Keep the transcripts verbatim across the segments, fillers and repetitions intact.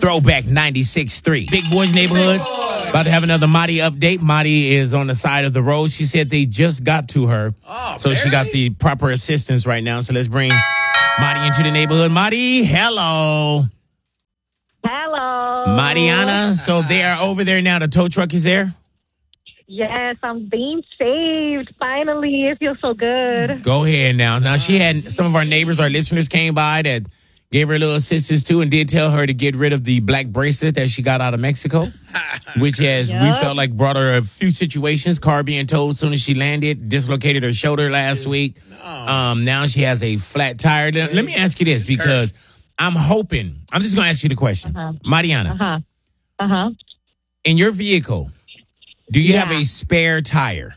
Throwback ninety-six point three. Big Boys Neighborhood. Boy. About to have another Madi update. Madi is on the side of the road. She said they just got to her. Oh, so really? she got the proper assistance right now. So let's bring Madi into the neighborhood. Madi, hello. Hello. Mariana, so they are over there now. The tow truck is there? Yes, I'm being saved. Finally, it feels so good. Go ahead now. Now, she had some of our neighbors, our listeners came by that gave her a little assistance too and did tell her to get rid of the black bracelet that she got out of Mexico, which has, yep. we felt like brought her a few situations. Car being towed as soon as she landed, dislocated her shoulder last week. Um, now she has a flat tire. Let me ask you this because I'm hoping, I'm just going to ask you the question. Uh-huh. Mariana. Uh-huh. Uh-huh. In your vehicle, do you yeah. have a spare tire?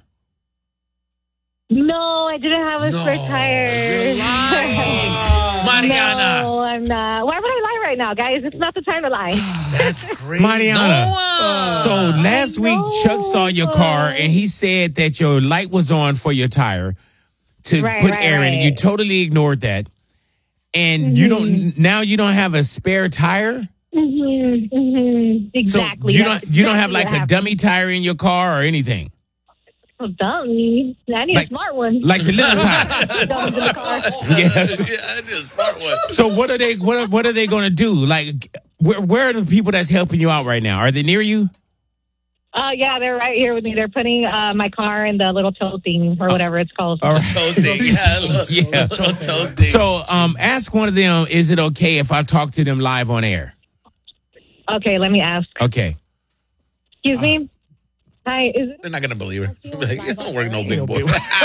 No, I didn't have a no, spare tire. You're lying. Mariana. No, I'm not. Why would I lie right now, guys? It's not the time to lie. That's crazy. Mariana. No. So last week, Chuck saw your car and he said that your light was on for your tire to right, put right, air right. in it. You totally ignored that. And mm-hmm. you don't, now you don't have a spare tire? Mm-hmm, mm-hmm. Exactly. So you That's don't, you don't exactly have like a happened. dummy tire in your car or anything? Oh, dummy. I need like, a smart one. Like the little tire. Dummies in the car. Yeah. yeah, I need a smart one. So what are they, what are, what are they going to do? Like, where, where are the people that's helping you out right now? Are they near you? Uh, yeah, they're right here with me. They're putting uh, my car in the little tow thing or whatever it's called. All right. Tow thing. Yeah, little, yeah. Little tow thing. So um, ask one of them, is it okay if I talk to them live on air? Okay, let me ask. Okay. Excuse uh, me? Hi, is it? They're not going to believe her. Like, you don't work no big boy.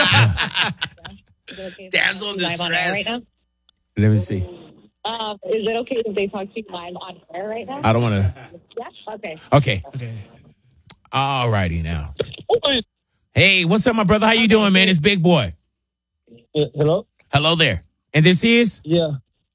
Damsel in distress. Right now? Let me see. Uh, is it okay if they talk to you live on air right now? I don't want to. Yeah? Okay. Okay. Okay. All righty now. Hey, what's up, my brother? How you doing, man? It's Big Boy. Uh, hello? Hello there. And this is? Yeah.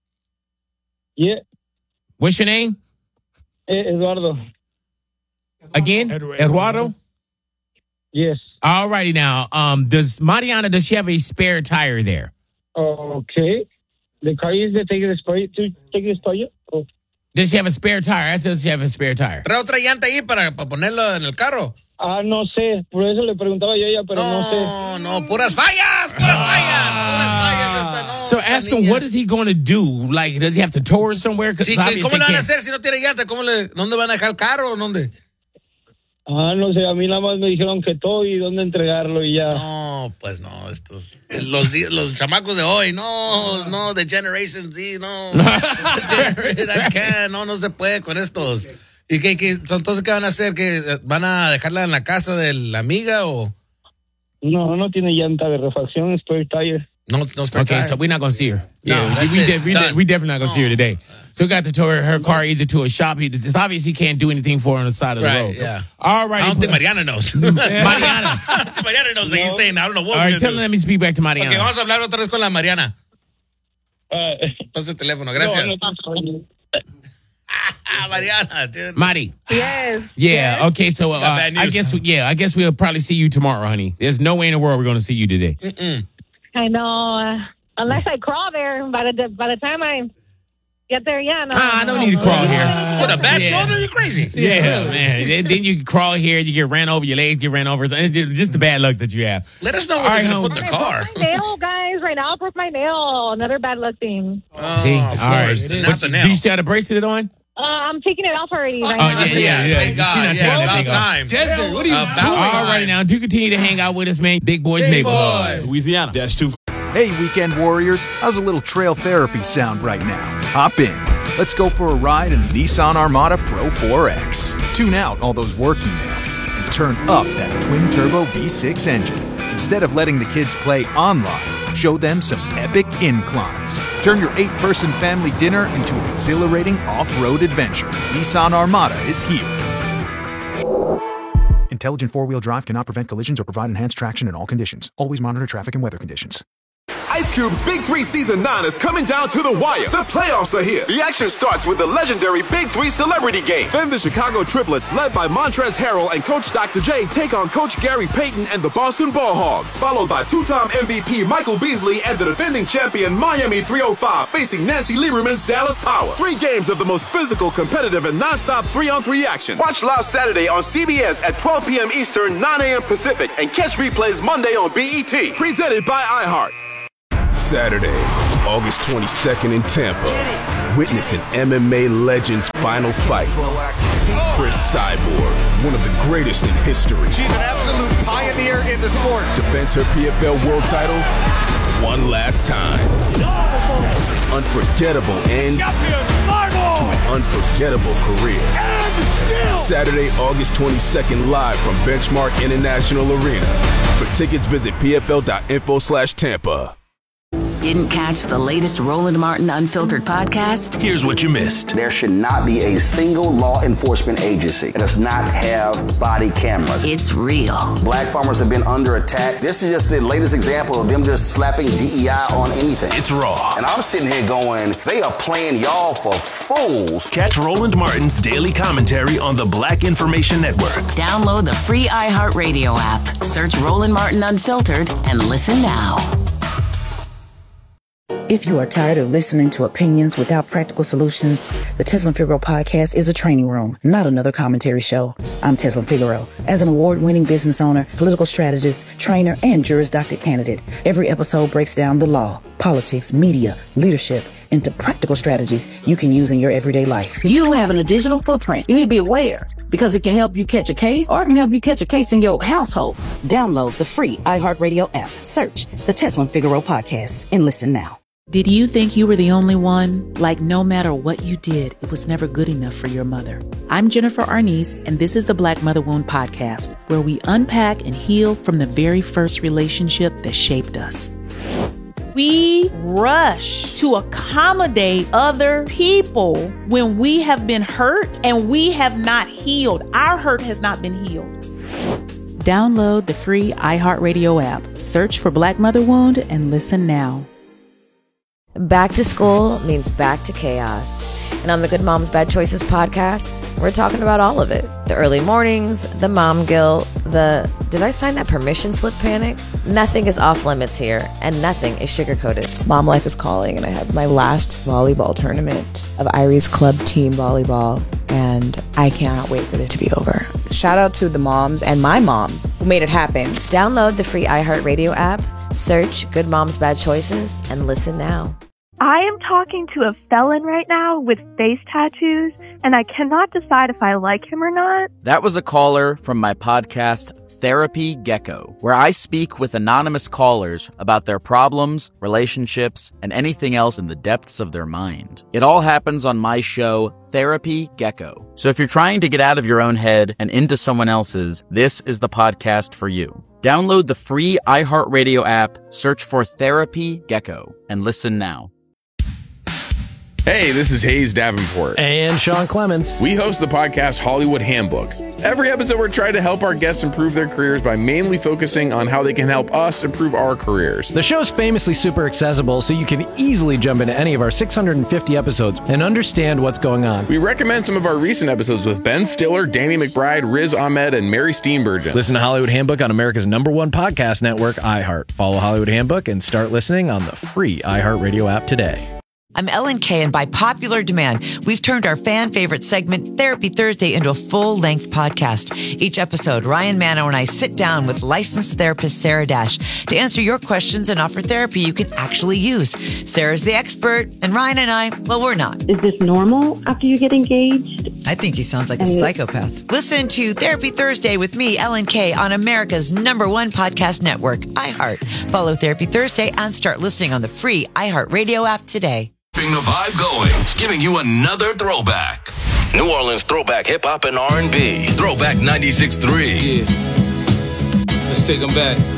Yeah. What's your name? Eduardo. Again? Eduardo? Yes. All righty now. Um, does Mariana, does she have a spare tire there? Okay. The car is the take the spare to take the spare? Oh. Does she have a spare tire? I said, does she have a spare tire? ¿Trae otra llanta ahí para, para ponerlo en el carro? Ah, no sé. Por eso le preguntaba yo a ella, pero no, no sé. No, no, puras fallas, puras fallas, puras fallas. Esta, no, so ask him, what is he going to do? Like, does he have to tow her somewhere? Sí, ¿cómo le van a hacer si no tiene llanta? ¿Cómo le, ¿Dónde van a dejar el carro? ¿Dónde? Ah, no sé, a mí nada más me dijeron que todo y dónde entregarlo y ya. No, pues no, estos, los, los chamacos de hoy, no, no, de Generation Z, no. no, no se puede con estos. ¿Y qué, qué, entonces qué van a hacer? ¿Que van a dejarla en la casa de la amiga o? No, no tiene llanta de refacción, es spare tire. No, no spare okay, tire. So we're not going to see her. No, yeah, that's we, it. De- we, de- we definitely not going to no. see her today. So we got to tow her, her car either to a shop. It's obvious he can't do anything for her on the side of right, the road. Yeah. All right. I don't think Mariana knows. Mariana. Mariana knows that no. He's saying, I don't know what. All right, tell her, let me speak back to Mariana. Okay, vamos a hablar otra vez con la Mariana. Uh, Pasa el teléfono, gracias. No, no, Mariana, dude. Mari. Yes. Yeah. Yes. Okay. So uh, I guess yeah, I guess we'll probably see you tomorrow, honey. There's no way in the world we're going to see you today. Mm-mm. I know. Uh, unless I crawl there, by the by the time I get there, yeah. No, ah, I don't need to crawl here. What, a bad yeah. shoulder? You're crazy. Yeah, man. Then, then you crawl here, you get ran over, your legs get ran over. It's just the bad luck that you have. Let us know where right, you're going to put I the car. broke my nail, guys. Right now, I broke my nail. Another bad luck thing. Oh, See? All right. Not the nail. Do you still have the bracelet on? Uh, I'm taking it off already. Right oh, now. yeah, yeah, yeah. Thank God. She's not Yeah, taking about that thing time. off. Desert, what are you about doing? All right, now, do continue to hang out with us, man. Big Boys Big Neighborhood. boy. Louisiana. Dash two. Hey, weekend warriors. How's a little trail therapy sound right now? Hop in. Let's go for a ride in the Nissan Armada Pro four X. Tune out all those work emails and turn up that twin-turbo V six engine. Instead of letting the kids play online, show them some epic inclines. Turn your eight-person family dinner into an exhilarating off-road adventure. Nissan Armada is here. Intelligent four-wheel drive cannot prevent collisions or provide enhanced traction in all conditions. Always monitor traffic and weather conditions. Ice Cube's Big Three Season nine is coming down to the wire. The playoffs are here. The action starts with the legendary Big Three Celebrity Game. Then the Chicago Triplets, led by Montrezl Harrell and Coach Doctor J, take on Coach Gary Payton and the Boston Ball Hogs. Followed by two-time M V P Michael Beasley and the defending champion Miami three oh five facing Nancy Lieberman's Dallas Power. Three games of the most physical, competitive, and non-stop three-on-three action. Watch live Saturday on C B S at twelve p.m. Eastern, nine a.m. Pacific, and catch replays Monday on B E T. Presented by iHeart. Saturday, August twenty-second in Tampa. Witness an M M A legend's final fight. Chris Cyborg, one of the greatest in history. She's an absolute pioneer in the sport. Defends her P F L world title one last time. Unforgettable end to an unforgettable career. Saturday, August twenty-second, live from Benchmark International Arena. For tickets, visit pfl.info slash Tampa. Didn't catch the latest Roland Martin Unfiltered podcast? Here's what you missed. There should not be a single law enforcement agency that does not have body cameras. It's real. Black farmers have been under attack. This is just the latest example of them just slapping D E I on anything. It's raw. And I'm sitting here going, they are playing y'all for fools. Catch Roland Martin's daily commentary on the Black Information Network. Download the free iHeartRadio app. Search Roland Martin Unfiltered and listen now. If you are tired of listening to opinions without practical solutions, the Tezlyn Figaro podcast is a training room, not another commentary show. I'm Tezlyn Figaro. As an award-winning business owner, political strategist, trainer, and Juris Doctor candidate, every episode breaks down the law, politics, media, leadership, into practical strategies you can use in your everyday life. You having a digital footprint. You need to be aware because it can help you catch a case or it can help you catch a case in your household. Download the free iHeartRadio app. Search the Tezlyn Figaro podcast and listen now. Did you think you were the only one? Like no matter what you did, it was never good enough for your mother. I'm Jennifer Arnice, and this is the Black Mother Wound Podcast, where we unpack and heal from the very first relationship that shaped us. We rush to accommodate other people when we have been hurt and we have not healed. Our hurt has not been healed. Download the free iHeartRadio app. Search for Black Mother Wound and listen now. Back to school means back to chaos. And on the Good Moms Bad Choices podcast, we're talking about all of it. The early mornings, the mom guilt, the did I sign that permission slip panic? Nothing is off limits here, and nothing is sugar-coated. Mom life is calling, and I have my last volleyball tournament of Irie's Club Team Volleyball, and I cannot wait for it to be over. Shout out to the moms and my mom who made it happen. Download the free iHeartRadio app, search Good Moms Bad Choices, and listen now. I am talking to a felon right now with face tattoos, and I cannot decide if I like him or not. That was a caller from my podcast, Therapy Gecko, where I speak with anonymous callers about their problems, relationships, and anything else in the depths of their mind. It all happens on my show, Therapy Gecko. So if you're trying to get out of your own head and into someone else's, this is the podcast for you. Download the free iHeartRadio app, search for Therapy Gecko, and listen now. Hey, this is Hayes Davenport. And Sean Clements. We host the podcast Hollywood Handbook. Every episode, we're trying to help our guests improve their careers by mainly focusing on how they can help us improve our careers. The show's famously super accessible, so you can easily jump into any of our six hundred fifty episodes and understand what's going on. We recommend some of our recent episodes with Ben Stiller, Danny McBride, Riz Ahmed, and Mary Steenburgen. Listen to Hollywood Handbook on America's number one podcast network, iHeart. Follow Hollywood Handbook and start listening on the free iHeartRadio app today. I'm Ellen Kay, and by popular demand, we've turned our fan favorite segment, Therapy Thursday, into a full-length podcast. Each episode, Ryan Mano and I sit down with licensed therapist Sarah Dash to answer your questions and offer therapy you can actually use. Sarah's the expert, and Ryan and I, well, we're not. Is this normal after you get engaged? I think he sounds like a psychopath. Listen to Therapy Thursday with me, Ellen Kay, on America's number one podcast network, iHeart. Follow Therapy Thursday and start listening on the free iHeartRadio app today. Keeping the vibe going, giving you another throwback. New Orleans throwback hip hop and R and B. Throwback ninety-six point three. Yeah. Let's take them back.